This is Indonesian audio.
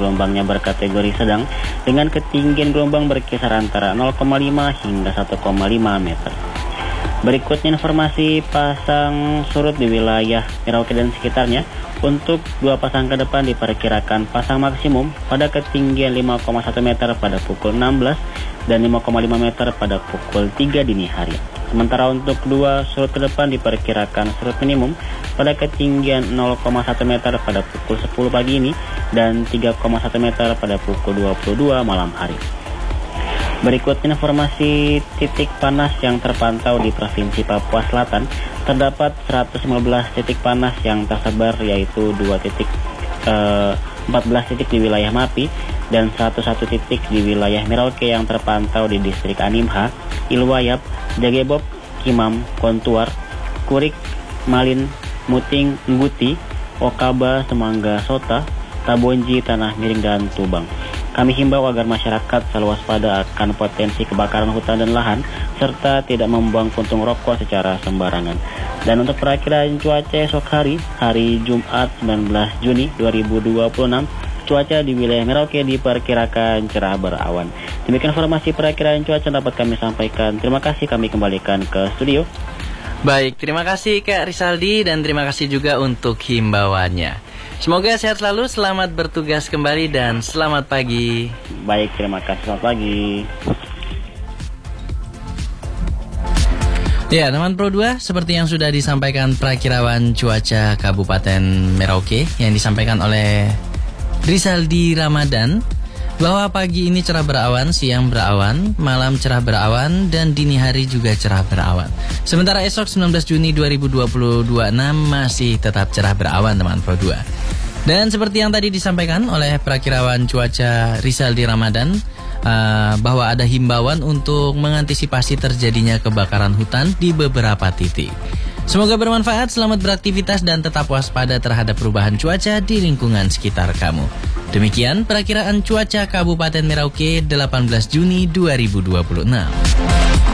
gelombangnya berkategori sedang dengan ketinggian gelombang berkisar antara 0,5 hingga 1,5 meter. Berikutnya informasi pasang surut di wilayah Merauke dan sekitarnya. Untuk 2 pasang ke depan diperkirakan pasang maksimum pada ketinggian 5,1 meter pada pukul 16 dan 5,5 meter pada pukul 3 dini hari. Sementara untuk 2 surut ke depan diperkirakan surut minimum pada ketinggian 0,1 meter pada pukul 10 pagi ini dan 3,1 meter pada pukul 22 malam hari. Berikut informasi titik panas yang terpantau di Provinsi Papua Selatan. Terdapat 115 titik panas yang tersebar, yaitu 14 titik di wilayah Mapi dan 101 titik di wilayah Merauke yang terpantau di distrik Animha, Ilwayap, Jagebob, Kimam, Kontuar, Kurik, Malin, Muting, Ngguti, Okaba, Semangga, Sota, Tabonji, Tanah Miring, dan Tubang. Kami himbau agar masyarakat selalu waspada akan potensi kebakaran hutan dan lahan, serta tidak membuang puntung rokok secara sembarangan. Dan untuk perakiraan cuaca esok hari Jumat 19 Juni 2026, cuaca di wilayah Merauke diperkirakan cerah berawan. Demikian informasi perakiraan cuaca dapat kami sampaikan. Terima kasih, kami kembalikan ke studio. Baik, terima kasih Kak Rizaldi dan terima kasih juga untuk himbauannya. Semoga sehat selalu, selamat bertugas kembali dan selamat pagi. Baik, terima kasih, selamat pagi. Ya, teman Pro 2, seperti yang sudah disampaikan Prakirawan Cuaca Kabupaten Merauke yang disampaikan oleh Rizaldi Ramadan, bahwa pagi ini cerah berawan, siang berawan, malam cerah berawan, dan dini hari juga cerah berawan. Sementara esok 19 Juni 2026 masih tetap cerah berawan, teman Pro 2. Dan seperti yang tadi disampaikan oleh Prakirawan Cuaca Rizaldi Ramadan, bahwa ada himbauan untuk mengantisipasi terjadinya kebakaran hutan di beberapa titik. Semoga bermanfaat, selamat beraktivitas dan tetap waspada terhadap perubahan cuaca di lingkungan sekitar kamu. Demikian perakiraan cuaca Kabupaten Merauke 18 Juni 2026.